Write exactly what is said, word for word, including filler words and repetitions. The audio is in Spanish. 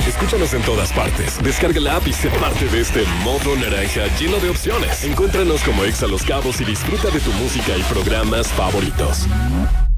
Escúchanos en todas partes. Descarga la app y sé parte de este modo naranja lleno de opciones. Encuéntranos como Exa Los Cabos y disfruta de tu música y programas favoritos.